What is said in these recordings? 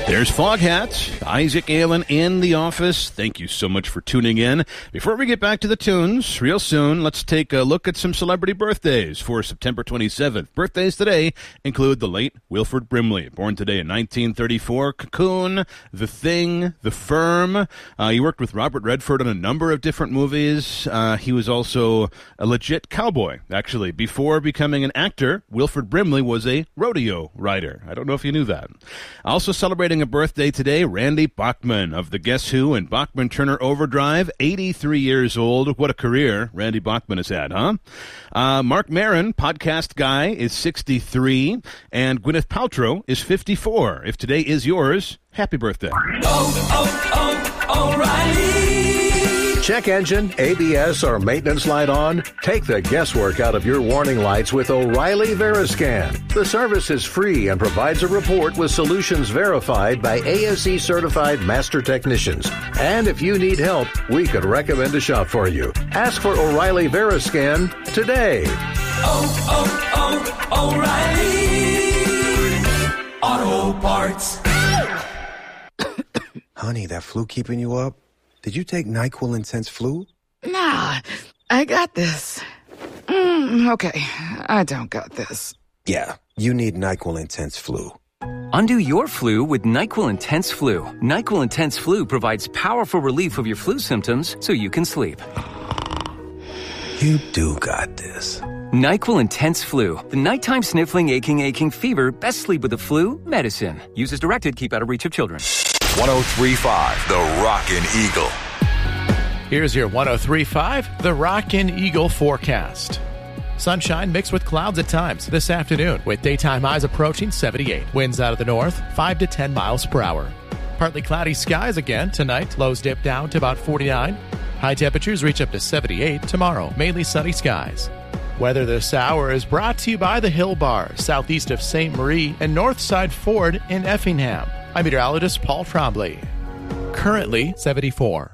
There's Foghat, Isaac Allen in the office. Thank you so much for tuning in. Before we get back to the tunes, real soon, let's take a look at some celebrity birthdays for September 27th. Birthdays today include the late Wilford Brimley, born today in 1934. Cocoon, The Thing, The Firm. He worked with Robert Redford on a number of different movies. He was also a legit cowboy, actually. Before becoming an actor, Wilford Brimley was a rodeo rider. I don't know if you knew that. Also celebrating a birthday today, Randy Bachman of the Guess Who and Bachman Turner Overdrive, 83 years old. What a career Randy Bachman has had, huh? Mark Maron, podcast guy, is 63, and Gwyneth Paltrow is 54. If today is yours, happy birthday. O'Reilly. Check engine, ABS, or maintenance light on? Take the guesswork out of your warning lights with O'Reilly Veriscan. The service is free and provides a report with solutions verified by ASE certified master technicians. And if you need help, we could recommend a shop for you. Ask for O'Reilly Veriscan today. O'Reilly Auto Parts. Honey, that flu keeping you up? Did you take NyQuil Intense Flu? Nah, I got this. Okay, I don't got this. Yeah, you need NyQuil Intense Flu. Undo your flu with NyQuil Intense Flu. NyQuil Intense Flu provides powerful relief of your flu symptoms so you can sleep. You do got this. NyQuil Intense Flu. The nighttime sniffling, aching fever. Best sleep with the flu medicine. Use as directed. Keep out of reach of children. 103.5 The Rockin' Eagle. Here's your 103.5 The Rockin' Eagle forecast. Sunshine mixed with clouds at times this afternoon, with daytime highs approaching 78. Winds out of the north, 5 to 10 miles per hour. Partly cloudy skies again tonight. Lows dip down to about 49. High temperatures reach up to 78 tomorrow. Mainly sunny skies. Weather this hour is brought to you by the Hill Bar, southeast of St. Marie and Northside Ford in Effingham. I'm meteorologist Paul Trombley. Currently 74.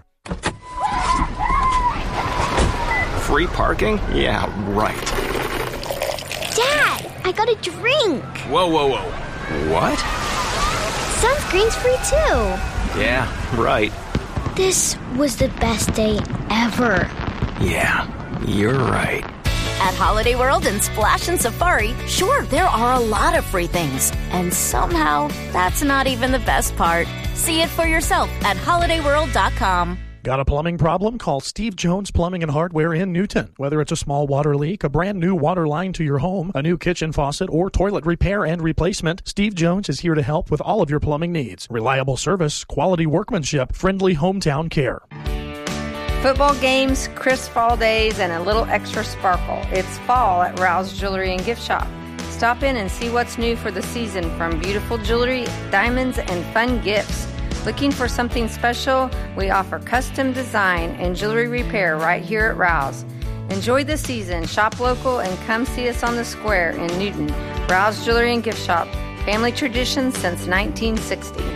Free parking? Yeah, right. Dad, I got a drink. Whoa. What? Sunscreen's free too. Yeah, right. This was the best day ever. Yeah, you're right. At Holiday World and Splash and Safari, sure, there are a lot of free things. And somehow, that's not even the best part. See it for yourself at holidayworld.com. Got a plumbing problem? Call Steve Jones Plumbing and Hardware in Newton. Whether it's a small water leak, a brand new water line to your home, a new kitchen faucet, or toilet repair and replacement, Steve Jones is here to help with all of your plumbing needs. Reliable service, quality workmanship, friendly hometown care. Football games, crisp fall days, and a little extra sparkle. It's fall at Rouse Jewelry and Gift Shop. Stop in and see what's new for the season, from beautiful jewelry, diamonds, and fun gifts. Looking for something special? We offer custom design and jewelry repair right here at Rouse. Enjoy the season, shop local, and come see us on the square in Newton. Rouse Jewelry and Gift Shop. Family tradition since 1960.